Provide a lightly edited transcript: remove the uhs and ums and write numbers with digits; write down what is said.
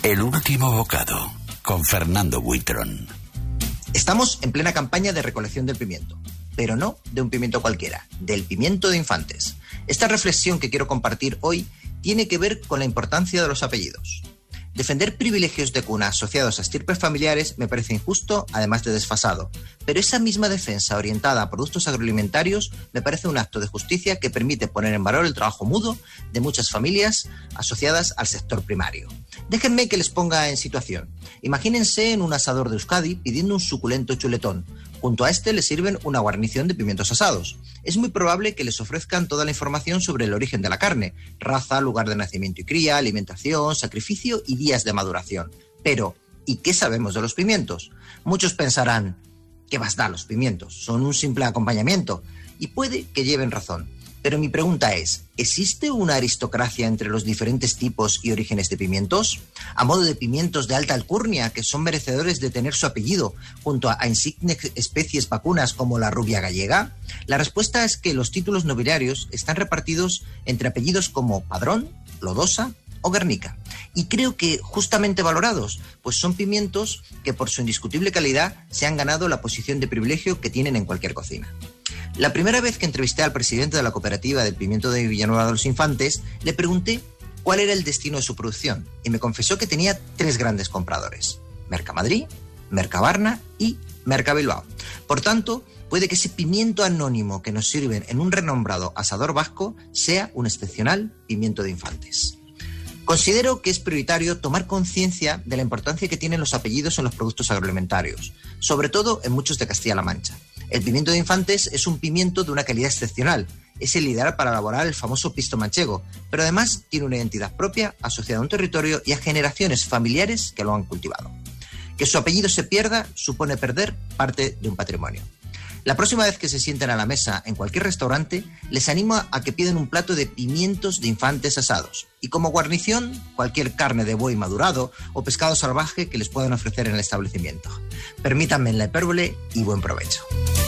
El último bocado, con Fernando Buitrón. Estamos en plena campaña de recolección del pimiento, pero no de un pimiento cualquiera, del pimiento de Infantes. Esta reflexión que quiero compartir hoy tiene que ver con la importancia de los apellidos. Defender privilegios de cuna asociados a estirpes familiares me parece injusto, además de desfasado. Pero esa misma defensa orientada a productos agroalimentarios me parece un acto de justicia que permite poner en valor el trabajo mudo de muchas familias asociadas al sector primario. Déjenme que les ponga en situación. Imagínense en un asador de Euskadi pidiendo un suculento chuletón. Junto a este les sirven una guarnición de pimientos asados. Es muy probable que les ofrezcan toda la información sobre el origen de la carne, raza, lugar de nacimiento y cría, alimentación, sacrificio y días de maduración. Pero, ¿y qué sabemos de los pimientos? Muchos pensarán, ¿qué más da los pimientos? Son un simple acompañamiento. Y puede que lleven razón. Pero mi pregunta es, ¿existe una aristocracia entre los diferentes tipos y orígenes de pimientos? A modo de pimientos de alta alcurnia que son merecedores de tener su apellido junto a insignes especies vacunas como la rubia gallega. La respuesta es que los títulos nobiliarios están repartidos entre apellidos como Padrón, Lodosa o Guernica. Y creo que justamente valorados, pues son pimientos que por su indiscutible calidad se han ganado la posición de privilegio que tienen en cualquier cocina. La primera vez que entrevisté al presidente de la cooperativa del pimiento de Villanueva de los Infantes, le pregunté cuál era el destino de su producción y me confesó que tenía 3 grandes compradores: Mercamadrid, Mercabarna y Mercabilbao. Por tanto, puede que ese pimiento anónimo que nos sirven en un renombrado asador vasco sea un excepcional pimiento de Infantes. Considero que es prioritario tomar conciencia de la importancia que tienen los apellidos en los productos agroalimentarios, sobre todo en muchos de Castilla-La Mancha. El pimiento de Infantes es un pimiento de una calidad excepcional, es el ideal para elaborar el famoso pisto manchego, pero además tiene una identidad propia asociada a un territorio y a generaciones familiares que lo han cultivado. Que su apellido se pierda supone perder parte de un patrimonio. La próxima vez que se sienten a la mesa en cualquier restaurante, les animo a que pidan un plato de pimientos de Infantes asados y como guarnición cualquier carne de buey madurado o pescado salvaje que les puedan ofrecer en el establecimiento. Permítanme la hipérbole y buen provecho.